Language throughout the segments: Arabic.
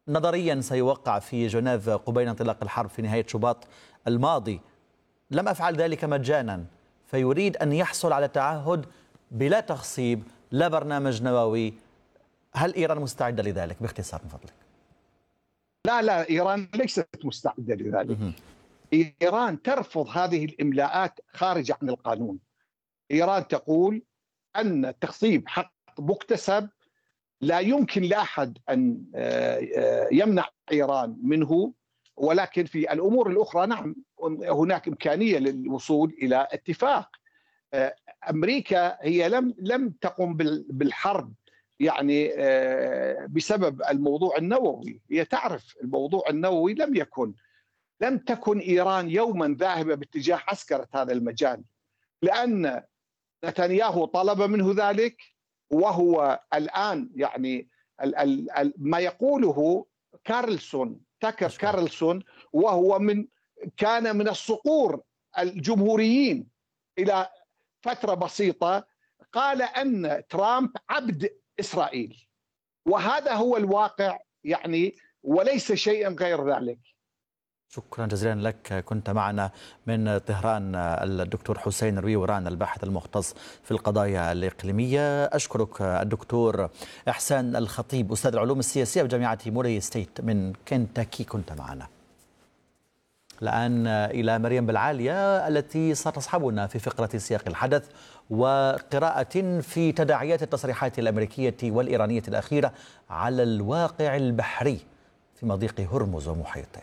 نظريا سيوقع في جنيف قبيل انطلاق الحرب في نهاية شباط الماضي. لم أفعل ذلك مجانا، فيريد أن يحصل على تعهد بلا تخصيب، لا برنامج نووي. هل إيران مستعدة لذلك؟ باختصار من فضلك. لا، إيران ليست مستعدة لذلك. إيران ترفض هذه الإملاءات خارجة عن القانون. إيران تقول أن التخصيب حق مكتسب لا يمكن لأحد أن يمنع إيران منه، ولكن في الأمور الأخرى نعم هناك إمكانية للوصول إلى اتفاق. أمريكا هي لم تقم بالحرب يعني بسبب الموضوع النووي، هي تعرف الموضوع النووي لم تكن إيران يوما ذاهبة باتجاه عسكرة هذا المجال، لأن نتنياهو طلب منه ذلك، وهو الآن يعني ما يقوله تاكر كارلسون، وهو كان من الصقور الجمهوريين إلى فترة بسيطة، قال أن ترامب عبد إسرائيل، وهذا هو الواقع يعني، وليس شيئا غير ذلك. شكرا جزيلا لك. كنت معنا من طهران الدكتور حسين رويوران، الباحث المختص في القضايا الإقليمية. أشكرك الدكتور إحسان الخطيب، أستاذ العلوم السياسية بجامعة موراي ستيت من كنتاكي، كنت معنا. الآن إلى مريم بالعالية التي ستصحبنا في فقرة سياق الحدث وقراءة في تداعيات التصريحات الأمريكية والإيرانية الأخيرة على الواقع البحري في مضيق هرمز ومحيطه.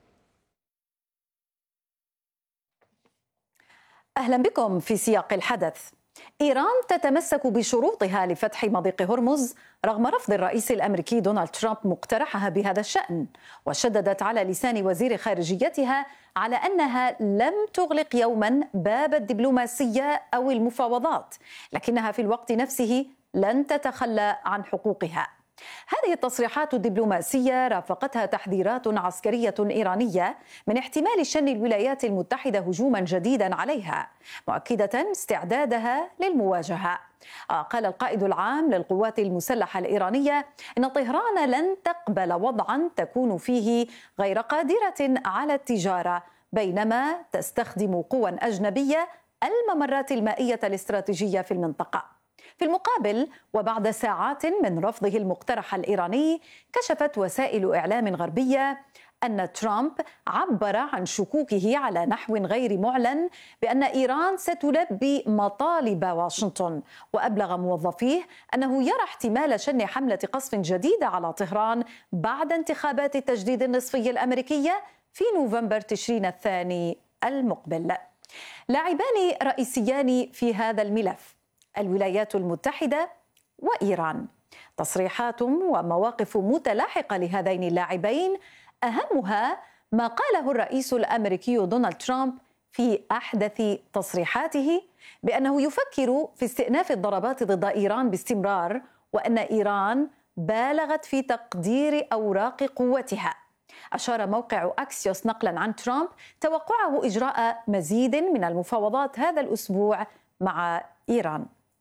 أهلا بكم في سياق الحدث. إيران تتمسك بشروطها لفتح مضيق هرمز رغم رفض الرئيس الأمريكي دونالد ترامب مقترحها بهذا الشأن، وشددت على لسان وزير خارجيتها على أنها لم تغلق يوما باب الدبلوماسية أو المفاوضات، لكنها في الوقت نفسه لن تتخلى عن حقوقها. هذه التصريحات الدبلوماسية رافقتها تحذيرات عسكرية إيرانية من احتمال شن الولايات المتحدة هجوما جديدا عليها، مؤكدة استعدادها للمواجهة. قال القائد العام للقوات المسلحة الإيرانية إن طهران لن تقبل وضعا تكون فيه غير قادرة على التجارة بينما تستخدم قوى أجنبية الممرات المائية الاستراتيجية في المنطقة. في المقابل، وبعد ساعات من رفضه المقترح الإيراني، كشفت وسائل إعلام غربية أن ترامب عبر عن شكوكه على نحو غير معلن بأن إيران ستلبي مطالب واشنطن، وأبلغ موظفيه أنه يرى احتمال شن حملة قصف جديدة على طهران بعد انتخابات التجديد النصفي الأمريكية في نوفمبر تشرين الثاني المقبل. لاعبان رئيسيان في هذا الملف: الولايات المتحدة وإيران. تصريحات ومواقف متلاحقة لهذين اللاعبين، أهمها ما قاله الرئيس الأمريكي دونالد ترامب في أحدث تصريحاته بأنه يفكر في استئناف الضربات ضد إيران باستمرار، وأن إيران بالغت في تقدير أوراق قوتها. أشار موقع أكسيوس نقلا عن ترامب توقعه إجراء مزيد من المفاوضات هذا الأسبوع مع إيران.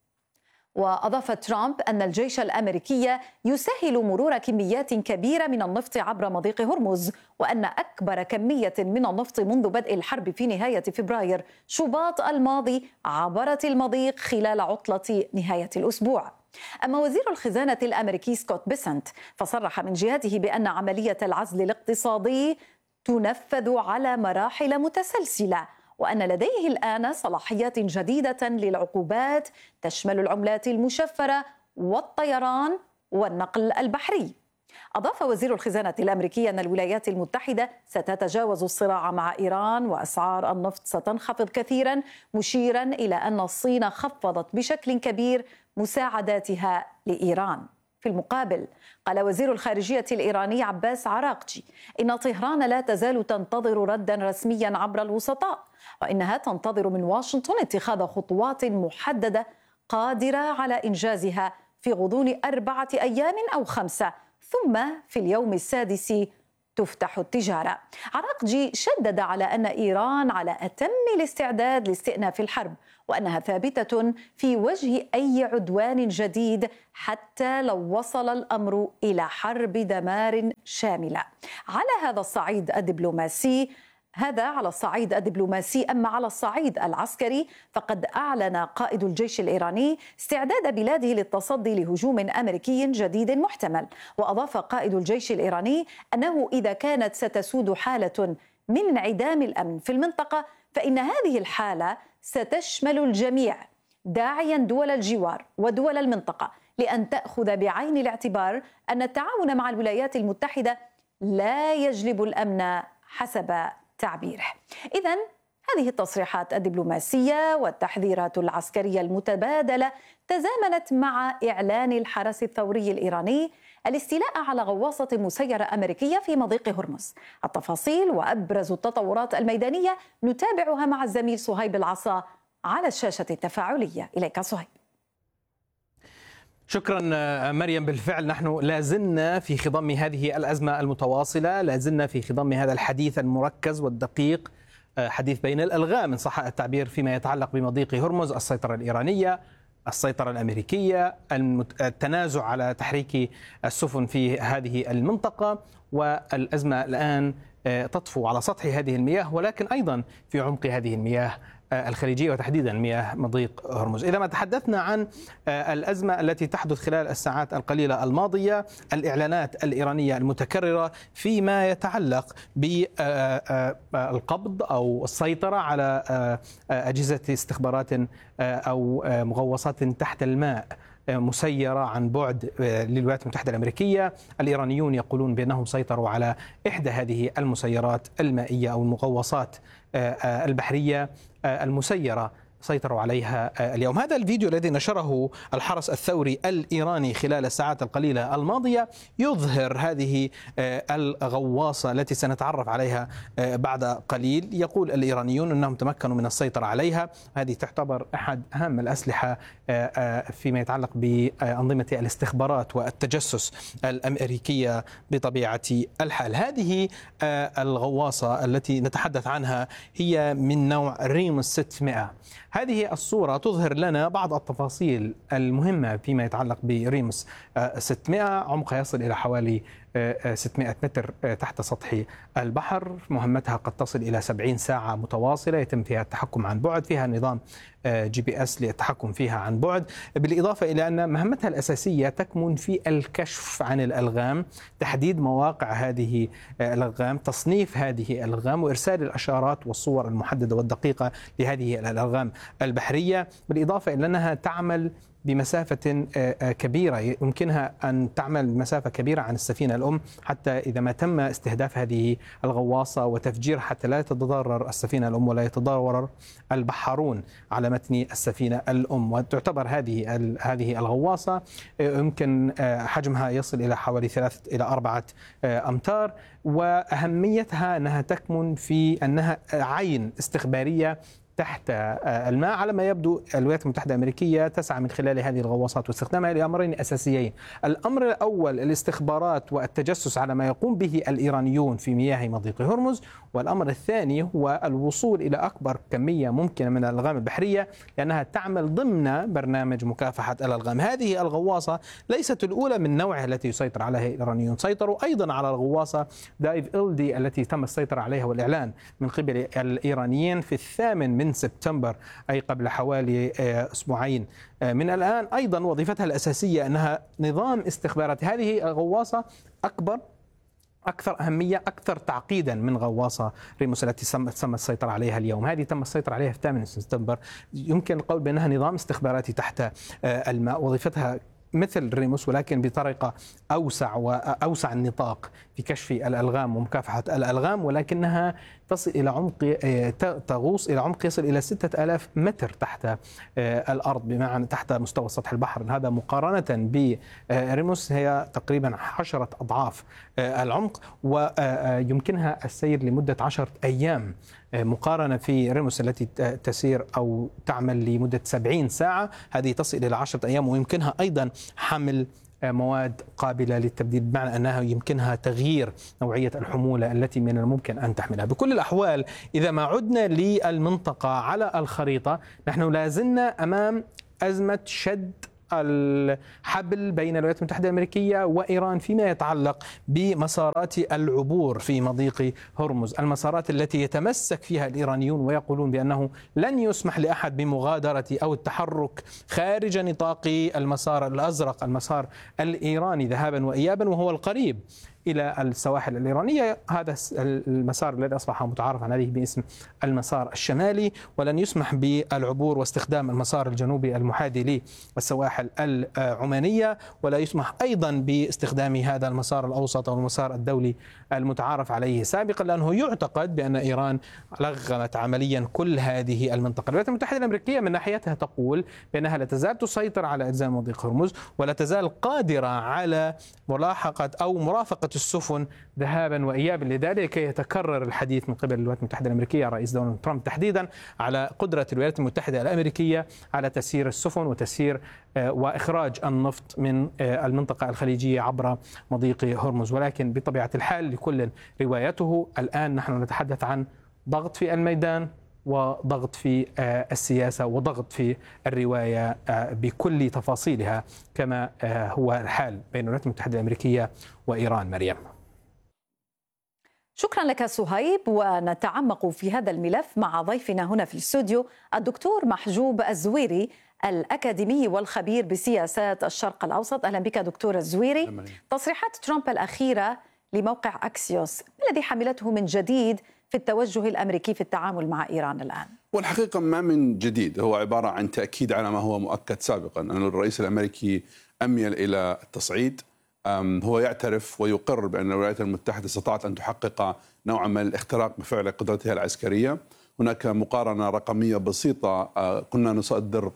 وأضاف ترامب أن الجيش الأمريكي يسهل مرور كميات كبيرة من النفط عبر مضيق هرمز، وأن أكبر كمية من النفط منذ بدء الحرب في نهاية فبراير شباط الماضي عبرت المضيق خلال عطلة نهاية الأسبوع. أما وزير الخزانة الأمريكي سكوت بيسنت فصرح من جهته بأن عملية العزل الاقتصادي تنفذ على مراحل متسلسلة، وأن لديه الآن صلاحيات جديدة للعقوبات تشمل العملات المشفرة والطيران والنقل البحري. أضاف وزير الخزانة الأمريكي أن الولايات المتحدة ستتجاوز الصراع مع إيران وأسعار النفط ستنخفض كثيرا، مشيرا إلى أن الصين خفضت بشكل كبير مساعداتها لإيران. في المقابل، قال وزير الخارجية الإيراني عباس عراقجي إن طهران لا تزال تنتظر ردا رسميا عبر الوسطاء، وإنها تنتظر من واشنطن اتخاذ خطوات محددة قادرة على إنجازها في غضون 4 أيام أو 5، ثم في اليوم السادس تفتح التجارة. عراقجي شدد على أن إيران على أتم الاستعداد لاستئناف الحرب، وأنها ثابتة في وجه أي عدوان جديد حتى لو وصل الأمر إلى حرب دمار شاملة. على هذا الصعيد الدبلوماسي، أما على الصعيد العسكري فقد أعلن قائد الجيش الإيراني استعداد بلاده للتصدي لهجوم أمريكي جديد محتمل. وأضاف قائد الجيش الإيراني أنه إذا كانت ستسود حالة من انعدام الأمن في المنطقة فإن هذه الحالة ستشمل الجميع، داعيا دول الجوار ودول المنطقة لأن تأخذ بعين الاعتبار أن التعاون مع الولايات المتحدة لا يجلب الأمن حسب تعبيره. إذن هذه التصريحات الدبلوماسية والتحذيرات العسكرية المتبادلة تزامنت مع إعلان الحرس الثوري الإيراني الاستيلاء على غواصة مسيرة أمريكية في مضيق هرمز. التفاصيل وأبرز التطورات الميدانية نتابعها مع الزميل صهيب العصا على الشاشة التفاعلية. إليك صهيب. شكرا مريم. بالفعل نحن لازلنا في خضم هذه الأزمة المتواصلة، لازلنا في خضم هذا الحديث المركز والدقيق، حديث بين الألغام إن صح التعبير فيما يتعلق بمضيق هرمز، السيطرة الإيرانية، السيطرة الأمريكية، التنازع على تحريك السفن في هذه المنطقة، والأزمة الآن تطفو على سطح هذه المياه ولكن أيضا في عمق هذه المياه الخليجية وتحديدا مياه مضيق هرمز. إذا ما تحدثنا عن الأزمة التي تحدث خلال الساعات القليلة الماضية، الإعلانات الإيرانية المتكررة فيما يتعلق بالقبض أو السيطرة على أجهزة استخبارات أو مغوصات تحت الماء مسيرة عن بعد للولايات المتحدة الأمريكية. الإيرانيون يقولون بأنهم سيطروا على إحدى هذه المسيرات المائية أو المغوصات البحرية المسيرة، سيطروا عليها اليوم. هذا الفيديو الذي نشره الحرس الثوري الإيراني خلال الساعات القليلة الماضية يظهر هذه الغواصة التي سنتعرف عليها بعد قليل. يقول الإيرانيون أنهم تمكنوا من السيطرة عليها. هذه تعتبر أحد أهم الأسلحة فيما يتعلق بأنظمة الاستخبارات والتجسس الأمريكية بطبيعة الحال. هذه الغواصة التي نتحدث عنها هي من نوع ريموس 600. هذه الصورة تظهر لنا بعض التفاصيل المهمة فيما يتعلق بريموس 600. عمقها يصل إلى حوالي 600 متر تحت سطح البحر. مهمتها قد تصل إلى 70 ساعة متواصلة، يتم فيها التحكم عن بعد، فيها نظام GPS للتحكم فيها عن بعد، بالإضافة إلى أن مهمتها الأساسية تكمن في الكشف عن الألغام، تحديد مواقع هذه الألغام، تصنيف هذه الألغام، وإرسال الأشارات والصور المحددة والدقيقة لهذه الألغام البحرية، بالإضافة إلى أنها تعمل بمسافة كبيرة، يمكنها أن تعمل بمسافة كبيرة عن السفينة الأم، حتى إذا ما تم استهداف هذه الغواصة وتفجير حتى لا تتضرر السفينة الأم ولا يتضرر البحارون على متن السفينة الأم. وتعتبر هذه الغواصة يمكن حجمها يصل إلى حوالي 3 إلى 4 أمتار، وأهميتها أنها تكمن في أنها عين استخبارية تحت الماء. على ما يبدو الولايات المتحدة الأمريكية تسعى من خلال هذه الغواصات واستخدامها لأمرين أساسيين. الأمر الأول الاستخبارات والتجسس على ما يقوم به الإيرانيون في مياه مضيق هرمز، والأمر الثاني هو الوصول إلى أكبر كمية ممكنة من الألغام البحرية، لأنها تعمل ضمن برنامج مكافحة الألغام. هذه الغواصة ليست الأولى من نوعها التي يسيطر عليها الإيرانيون، سيطروا أيضا على الغواصة دايف إلدي التي تم السيطرة عليها والإعلان من قبل الإيرانيين في 8 من سبتمبر، أي قبل حوالي أسبوعين من الآن. أيضا وظيفتها الأساسية أنها نظام استخبارات. هذه الغواصة أكثر أهمية، أكثر تعقيدا من غواصة ريموس التي تم السيطرة عليها اليوم. هذه تم السيطرة عليها في 8 سبتمبر. يمكن القول بأنها نظام استخباراتي تحت الماء. وظيفتها مثل ريموس ولكن بطريقة أوسع النطاق في كشف الألغام ومكافحة الألغام، ولكنها تصل إلى عمق تغوص إلى عمق يصل إلى 6000 متر تحت الأرض، بمعنى تحت مستوى سطح البحر. هذا مقارنة بريموس هي تقريبا 10 أضعاف العمق، ويمكنها السير لمدة 10 أيام، مقارنة في ريموس التي تسير أو تعمل لمدة 70 ساعة. هذه تصل إلى 10 أيام، ويمكنها أيضا حمل مواد قابلة للتبديل، بمعنى أنها يمكنها تغيير نوعية الحمولة التي من الممكن أن تحملها. بكل الأحوال إذا ما عدنا للمنطقة على الخريطة، نحن لازلنا أمام أزمة شد الحبل بين الولايات المتحدة الأمريكية وإيران فيما يتعلق بمسارات العبور في مضيق هرمز، المسارات التي يتمسك فيها الإيرانيون ويقولون بأنه لن يسمح لأحد بمغادرة أو التحرك خارج نطاق المسار الأزرق، المسار الإيراني ذهابا وإيابا، وهو القريب إلى السواحل الإيرانية. هذا المسار الذي أصبح متعارف عليه باسم المسار الشمالي، ولن يسمح بالعبور واستخدام المسار الجنوبي المحاذي للسواحل العمانية، ولا يسمح أيضا باستخدام هذا المسار الأوسط أو المسار الدولي المتعارف عليه سابقا، لأنه يعتقد بأن إيران لغمت عمليا كل هذه المنطقة. الولايات المتحدة الأمريكية من ناحيتها تقول بأنها لا تزال تسيطر على أجزاء مضيق هرمز، ولا تزال قادرة على ملاحقة أو مرافقة السفن ذهابا وإيابا. لذلك يتكرر الحديث من قبل الولايات المتحدة الأمريكية، رئيس دونالد ترامب تحديدا، على قدرة الولايات المتحدة الأمريكية على تسيير السفن وتسيير وإخراج النفط من المنطقة الخليجية عبر مضيق هرمز. ولكن بطبيعة الحال لكل روايته. الآن نحن نتحدث عن ضغط في الميدان وضغط في السياسة وضغط في الرواية بكل تفاصيلها، كما هو الحال بين الولايات المتحدة الأمريكية وإيران. مريم، شكرا لك صهيب. ونتعمق في هذا الملف مع ضيفنا هنا في الاستوديو الدكتور محجوب الزويري، الأكاديمي والخبير بسياسات الشرق الأوسط. أهلا بك دكتور الزويري. تصريحات ترامب الأخيرة لموقع أكسيوس، ما الذي حملته من جديد في التوجه الأمريكي في التعامل مع إيران الآن؟ والحقيقة ما من جديد، هو عبارة عن تأكيد على ما هو مؤكد سابقا، أن الرئيس الأمريكي أميل إلى التصعيد. هو يعترف ويقر بأن الولايات المتحدة استطاعت أن تحقق نوعا من الاختراق بفعل قدرتها العسكرية. هناك مقارنة رقمية بسيطة، كنا نصدر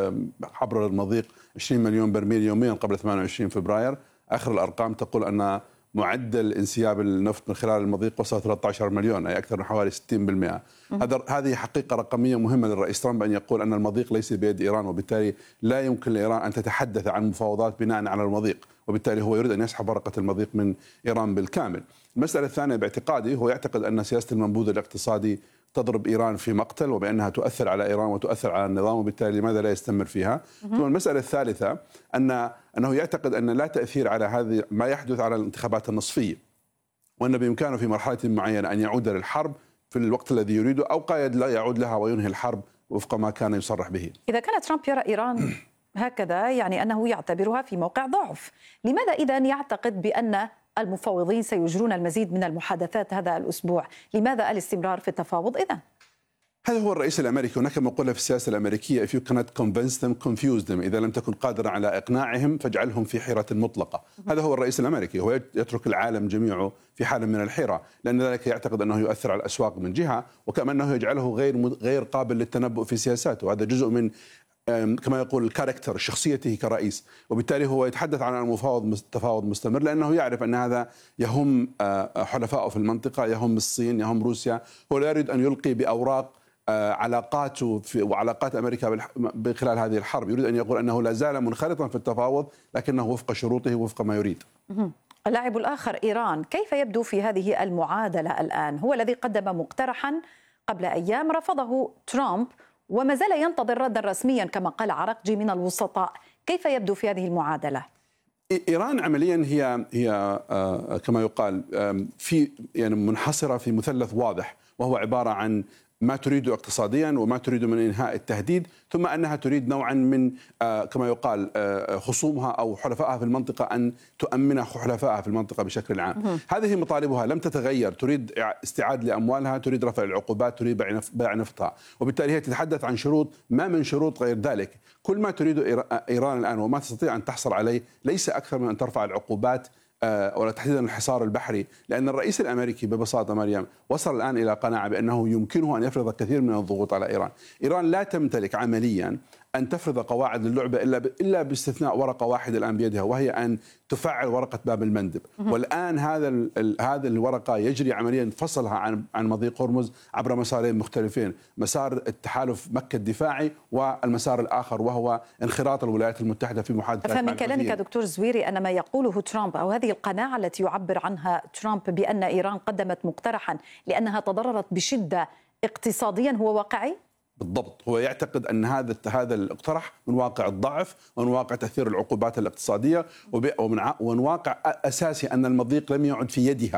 عبر المضيق 20 مليون برميل يوميا قبل 28 فبراير. آخر الأرقام تقول أن معدل انسياب النفط من خلال المضيق وصل 13 مليون، أي أكثر من حوالي 60%. هذه حقيقة رقمية مهمة للرئيس ترامب أن يقول أن المضيق ليس بيد إيران، وبالتالي لا يمكن لإيران أن تتحدث عن مفاوضات بناء على المضيق، وبالتالي هو يريد أن يسحب ورقة المضيق من إيران بالكامل. المسألة الثانية باعتقادي، هو يعتقد أن سياسة المنبوذ الاقتصادي تضرب إيران في مقتل، وبأنها تؤثر على إيران وتؤثر على النظام، وبالتالي لماذا لا يستمر فيها؟ ثم المسألة الثالثة أنه يعتقد أن لا تأثير على هذه ما يحدث على الانتخابات النصفية، وأن بإمكانه في مرحلة معينة أن يعود للحرب في الوقت الذي يريده، أو قد لا يعود لها وينهي الحرب وفق ما كان يصرح به. إذا كان ترامب يرى إيران هكذا، يعني أنه يعتبرها في موقع ضعف، لماذا إذن يعتقد بأن المفاوضين سيجرون المزيد من المحادثات هذا الأسبوع؟ لماذا الاستمرار في التفاوض إذن؟ هذا هو الرئيس الأمريكي. هناك مقولة في السياسة الأمريكية: if you cannot convince them, confuse them. إذا لم تكن قادرا على إقناعهم فاجعلهم في حيرة مطلقة. هذا هو الرئيس الأمريكي، هو يترك العالم جميعه في حالة من الحيرة، لأن ذلك يعتقد أنه يؤثر على الأسواق من جهة، وكما أنه يجعله غير قابل للتنبؤ في سياساته. هذا جزء من كما يقول الكاركتر، شخصيته كرئيس، وبالتالي هو يتحدث عن تفاوض مستمر، لأنه يعرف أن هذا يهم حلفائه في المنطقة، يهم الصين، يهم روسيا. هو لا يريد أن يلقي بأوراق علاقاته وعلاقات أمريكا خلال هذه الحرب. يريد أن يقول أنه لا زال منخرطا في التفاوض، لكنه وفق شروطه وفق ما يريد. اللاعب الآخر إيران، كيف يبدو في هذه المعادلة الآن؟ هو الذي قدم مقترحا قبل أيام رفضه ترامب، وما زال ينتظر ردا رسميا كما قال عرقجي من الوسطاء. كيف يبدو في هذه المعادلة؟ إيران عمليا هي كما يقال في يعني منحصرة في مثلث واضح، وهو عبارة عن ما تريد اقتصاديا، وما تريد من إنهاء التهديد، ثم أنها تريد نوعا من كما يقال خصومها أو حلفائها في المنطقة أن تؤمن حلفائها في المنطقة بشكل عام. هذه مطالبها لم تتغير، تريد استعادة لأموالها، تريد رفع العقوبات، تريد بيع نفطها، وبالتالي هي تتحدث عن شروط ما من شروط غير ذلك. كل ما تريد إيران الآن وما تستطيع أن تحصل عليه ليس أكثر من أن ترفع العقوبات ولا تحديدا الحصار البحري، لأن الرئيس الأمريكي ببساطة مريم وصل الآن إلى قناعة بأنه يمكنه أن يفرض كثير من الضغوط على إيران. إيران لا تمتلك عمليا أن تفرض قواعد اللعبة إلا باستثناء ورقة واحدة الآن بيدها، وهي أن تفعل ورقة باب المندب. والآن هذه الورقة يجري عمليا فصلها عن مضيق هرمز عبر مسارين مختلفين، مسار التحالف مكة الدفاعي والمسار الآخر وهو انخراط الولايات المتحدة في محادثات. فمن كلامك دكتور زويري أن ما يقوله ترامب أو هذه القناعة التي يعبر عنها ترامب بأن إيران قدمت مقترحا لأنها تضررت بشدة اقتصاديا هو واقعي؟ بالضبط، هو يعتقد أن هذا الاقتراح من واقع الضعف ومن واقع تأثير العقوبات الاقتصادية ومن واقع أساسي أن المضيق لم يعد في يدها.